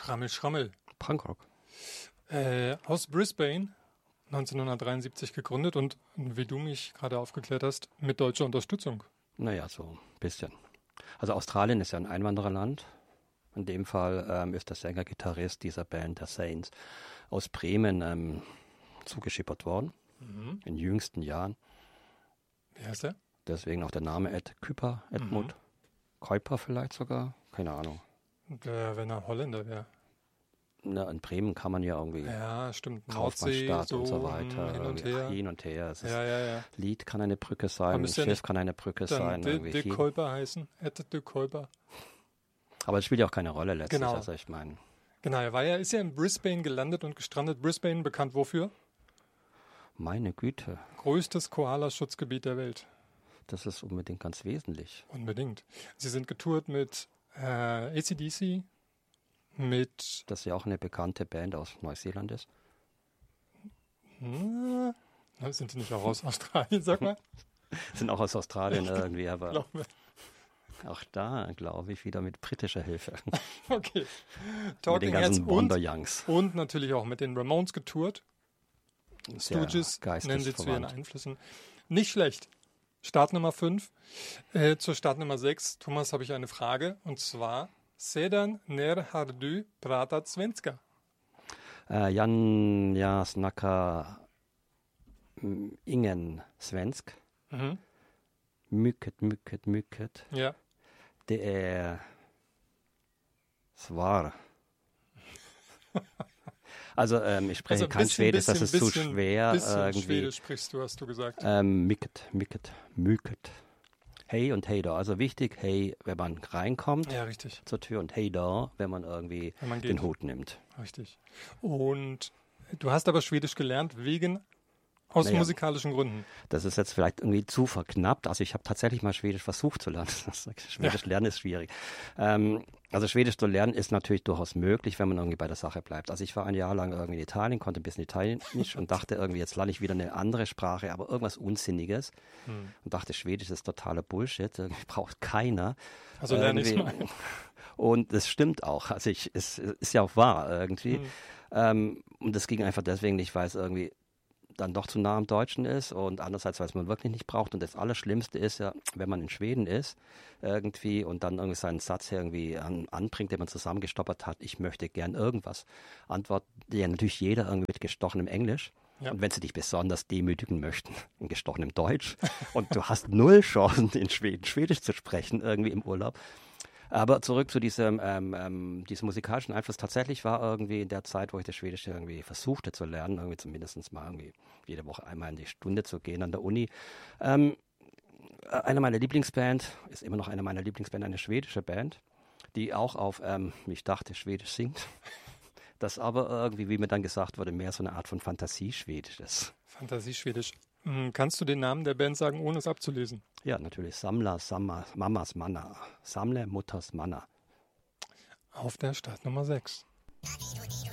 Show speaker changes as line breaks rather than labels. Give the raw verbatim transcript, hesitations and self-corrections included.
Schrammel, Schrammel.
Punkrock.
Äh, aus Brisbane, neunzehnhundertdreiundsiebzig gegründet und, wie du mich gerade aufgeklärt hast, mit deutscher Unterstützung.
Naja, so ein bisschen. Also Australien ist ja ein Einwandererland. In dem Fall ähm, ist der Sänger-Gitarrist dieser Band, der Saints, aus Bremen ähm, zugeschippert worden, mhm. in jüngsten Jahren.
Wie heißt er?
Deswegen auch der Name Ed Kuiper, Edmund mhm. Kuiper vielleicht sogar, keine Ahnung.
Der, wenn er Holländer wäre.
Na, in Bremen kann man ja irgendwie
ja, stimmt.
Kaufmannstadt
so,
und so weiter.
Hin und her.
Hin und her. Es
ja, ja, ja.
Lied kann eine Brücke sein, Schiff ja kann eine Brücke sein.
Dann De Kuiper heißen, Ed De Kuiper.
Aber es spielt ja auch keine Rolle letztlich,
genau.
also ich meine.
Genau, er war ja, ist ja in Brisbane gelandet und gestrandet. Brisbane bekannt wofür?
Meine Güte.
Größtes Koalaschutzgebiet der Welt.
Das ist unbedingt ganz wesentlich.
Unbedingt. Sie sind getourt mit äh, A C D C, mit...
Das ja auch eine bekannte Band aus Neuseeland ist.
Hm, sind die nicht auch aus Australien, sag mal?
Sind auch aus Australien irgendwie, aber auch da, glaube ich, wieder mit britischer Hilfe.
Okay.
Talking mit den ganzen Wonder Youngs.
Und natürlich auch mit den Ramones getourt. Stooges nennen sie zu ihren Einflüssen. Nicht schlecht. Start Nummer fünf. Äh, zur Start Nummer sechs, Thomas, habe ich eine Frage. Und zwar, Sedan ner har du pratat svenska?
Äh, Jan ja snackar ingen svensk.
Mhm.
Mycket, mycket, mycket.
Ja.
Det är svar. Also ähm, ich spreche also kein bisschen, Schwedisch, bisschen, das ist bisschen, zu schwer.
Bisschen
irgendwie.
Schwedisch sprichst du, hast du gesagt.
Ähm, mycket, mycket, mycket. Hey und hey da. Also wichtig, hey, wenn man reinkommt
ja, richtig.
zur Tür und hey da, wenn man irgendwie wenn man den Hut nimmt.
Richtig. Und du hast aber Schwedisch gelernt wegen... Aus naja, musikalischen Gründen.
Das ist jetzt vielleicht irgendwie zu verknappt. Also ich habe tatsächlich mal Schwedisch versucht zu lernen. Schwedisch ja. lernen ist schwierig. Ähm, also Schwedisch zu lernen ist natürlich durchaus möglich, wenn man irgendwie bei der Sache bleibt. Also ich war ein Jahr lang irgendwie in Italien, konnte ein bisschen Italienisch und dachte irgendwie, jetzt lerne ich wieder eine andere Sprache, aber irgendwas Unsinniges. Hm. Und dachte, Schwedisch ist totaler Bullshit. Irgendwie braucht keiner.
Also lerne ich mal.
Und das stimmt auch. Also ich, es ist ja auch wahr irgendwie. Hm. Ähm, und das ging einfach deswegen nicht, weil es irgendwie dann doch zu nah am Deutschen ist und andererseits, weil es man wirklich nicht braucht. Und das Allerschlimmste ist ja, wenn man in Schweden ist irgendwie und dann irgendwie seinen Satz irgendwie an, anbringt, den man zusammengestoppert hat, ich möchte gern irgendwas, antwortet ja natürlich jeder irgendwie mit gestochenem Englisch. Ja. Und wenn sie dich besonders demütigen möchten, in gestochenem Deutsch und du hast null Chancen, in Schweden Schwedisch zu sprechen, irgendwie im Urlaub. Aber zurück zu diesem, ähm, ähm, diesem musikalischen Einfluss. Tatsächlich war irgendwie in der Zeit, wo ich das Schwedische irgendwie versuchte zu lernen, irgendwie zumindest mal irgendwie jede Woche einmal in die Stunde zu gehen an der Uni. Ähm, eine meiner Lieblingsband, ist immer noch eine meiner Lieblingsband, eine schwedische Band, die auch auf, ähm, ich dachte, Schwedisch singt. Das aber irgendwie, wie mir dann gesagt wurde, mehr so eine Art von Fantasieschwedisch ist.
Fantasieschwedisch. Kannst du den Namen der Band sagen, ohne es abzulesen?
Ja, natürlich. Samla, Samma, Mamas Manna. Samle, Mutters Manna.
Auf der Start Nummer sechs.